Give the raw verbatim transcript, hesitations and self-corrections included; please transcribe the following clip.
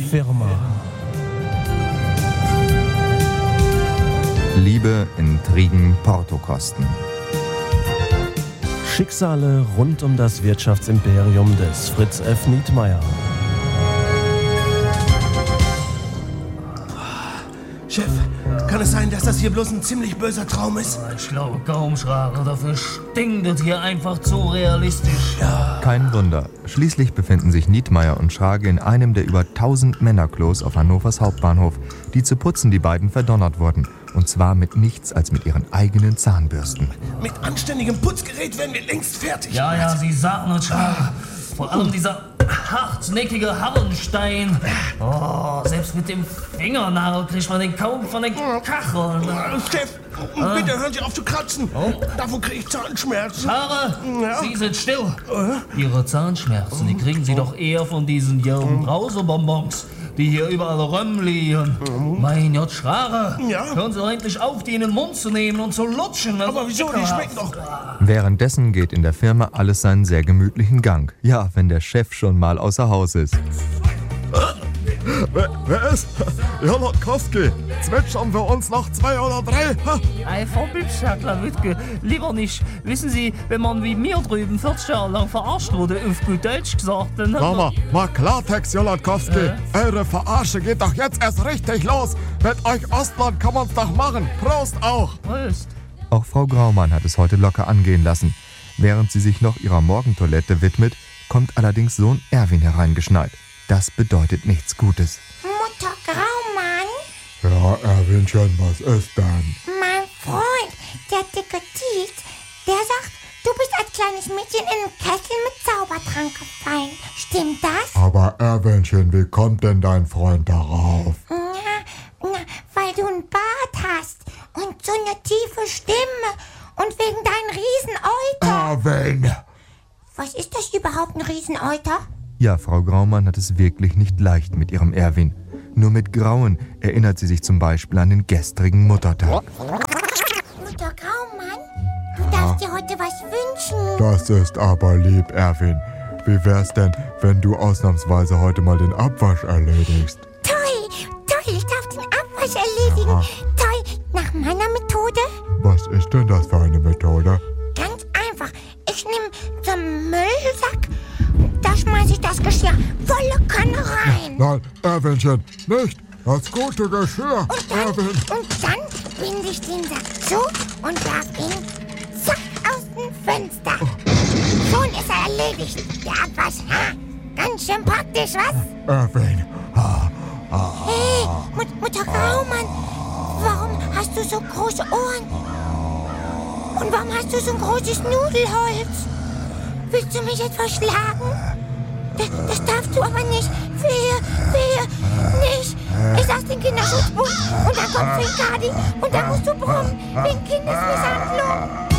Firma. Liebe, Intrigen, Portokosten. Schicksale rund um das Wirtschaftsimperium des Fritz F. Nietmeyer. Chef, kann es sein, dass das hier bloß ein ziemlich böser Traum ist? Ich glaube kaum, Schrager. Dafür stinkt es hier einfach zu realistisch. Ja. Kein Wunder. Schließlich befinden sich Nietmeyer und Schrage in einem der über tausend Männerklos auf Hannovers Hauptbahnhof, die zu putzen die beiden verdonnert wurden. Und zwar mit nichts als mit ihren eigenen Zahnbürsten. Mit anständigem Putzgerät wären wir längst fertig. Ja, ja, Sie sagen es, Schrager. Vor allem dieser hartnäckige Harrenstein. Oh, selbst mit dem Fingernagel kriegt man den kaum von den Kacheln. Chef, Ah. bitte hören Sie auf zu kratzen. Oh. Davon kriege ich Zahnschmerzen. Schare, Ja. Sie sind still. Ihre Zahnschmerzen, die kriegen Sie doch eher von diesen jungen Brausebonbons, die hier überall rumliegen. Mein Gott, Schare, Ja? hören Sie doch endlich auf, die in den Mund zu nehmen und zu lutschen. Das Aber ist wieso? Die ekelhaft. schmecken doch. Währenddessen geht in der Firma alles seinen sehr gemütlichen Gang. Ja, wenn der Chef schon mal außer Haus ist. Wer, wer ist? Jolotkowski. Zwitschern wir uns noch zwei oder drei? Ha? Ei, verbübst, Herr Klawütke. Lieber nicht. Wissen Sie, wenn man wie mir drüben vierzig Jahre lang verarscht wurde, auf gut Deutsch gesagt, dann... Sag mal, mal Klartext, Jolotkowski. Äh? Eure Verarsche geht doch jetzt erst richtig los. Mit euch Ostland kann man's doch machen. Prost auch. Prost. Auch Frau Graumann hat es heute locker angehen lassen. Während sie sich noch ihrer Morgentoilette widmet, kommt allerdings Sohn Erwin hereingeschneit. Das bedeutet nichts Gutes. Mutter Graumann, Ja, Erwinchen, was ist denn? mein Freund, der dicke Tiet, der sagt, du bist als kleines Mädchen in einen Kessel mit Zaubertrank gefallen. Stimmt das? Aber Erwinchen, wie kommt denn dein Freund darauf? Na, na, weil du einen Bart hast und so eine tiefe Stimme und wegen deinem Rieseneuter. Erwin! Was ist das überhaupt, ein Rieseneuter? Ja, Frau Graumann hat es wirklich nicht leicht mit ihrem Erwin. Nur mit Grauen erinnert sie sich zum Beispiel an den gestrigen Muttertag. Mutter Graumann, du darfst dir heute was wünschen. Das ist aber lieb, Erwin. Wie wär's denn, wenn du ausnahmsweise heute mal den Abwasch erledigst? Toll, toll, ich darf den Abwasch erledigen. Aha. Toll, nach meiner Methode? Was ist denn das für eine Methode? Ganz einfach. Ich nehme zum Müllsack, da schmeiße ich das Geschirr volle Kanne rein. Nein, Erwinchen, nicht! Das gute Geschirr, Und dann, Erwin! und dann binde ich den Sack zu und werf ihn zack aus dem Fenster. Schon ist er erledigt. Der Abwasch, ha? Ganz schön praktisch, was? Erwin! Hey, Mut Mutter Graumann, warum hast du so große Ohren? Und warum hast du so ein großes Nudelholz? Willst du mich etwa schlagen? Das, das darfst du aber nicht. Wehe, wehe, nicht. Ich sag's den Kinderschutzbund und dann kommt Finkadi und dann musst du brummen wegen Kindesmisshandlung.